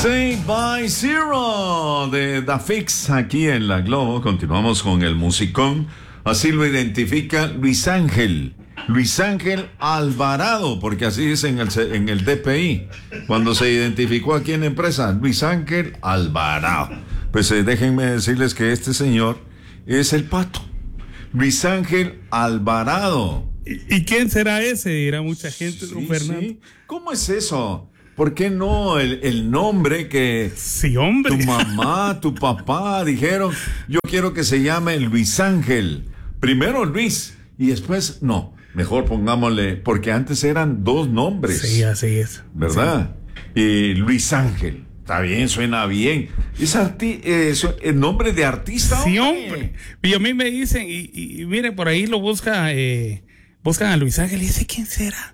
Say by Zero de Da Fix aquí en La Globo. Continuamos con el musicón. Así lo identifica Luis Ángel Alvarado, porque así dice en el DPI cuando se identificó aquí en la empresa, Luis Ángel Alvarado. Pues déjenme decirles que este señor es el Pato, Luis Ángel Alvarado. ¿Y quién será ese? Dirá mucha gente, don Fernando. Sí. ¿Cómo es eso? ¿Por qué no el nombre que sí, hombre, tu mamá, tu papá dijeron, yo quiero que se llame Luis Ángel? Primero Luis y después no, mejor pongámosle, porque antes eran dos nombres. Sí, así es. ¿Verdad? Sí. Y Luis Ángel, está bien, suena bien. Es el nombre de artista. Sí, hombre. Y a mí me dicen, y mire, por ahí lo buscan a Luis Ángel y dice, ¿quién será?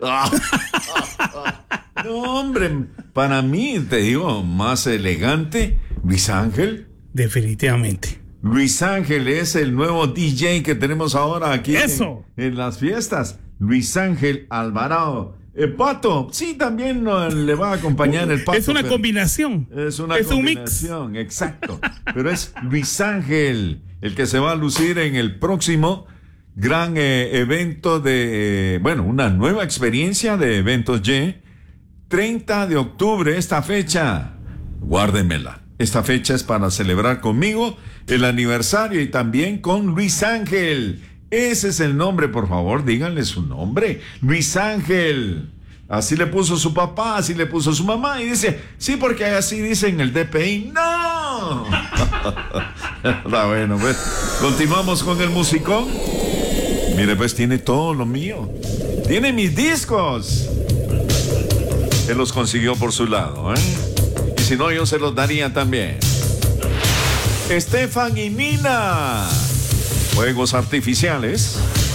No, hombre, para mí, te digo, más elegante, Luis Ángel. Definitivamente. Luis Ángel es el nuevo DJ que tenemos ahora aquí en las fiestas. Luis Ángel Alvarado. El Pato, sí, también le va a acompañar el Pato. Es una combinación. Es una combinación, un mix. Exacto. Pero es Luis Ángel el que se va a lucir en el próximo gran evento una nueva experiencia de Eventos Y. 30 de octubre, esta fecha, guárdemela. Esta fecha es para celebrar conmigo el aniversario y también con Luis Ángel. Ese es el nombre, por favor, díganle su nombre. Luis Ángel. Así le puso su papá, así le puso su mamá. Y dice, sí, porque así dice en el DPI. ¡No! Está bueno, pues. Continuamos con el musicón. Mire, pues tiene todo lo mío. Tiene mis discos. Él los consiguió por su lado, ¿eh? Y si no, yo se los daría también. Estefan y Nina. Fuegos artificiales.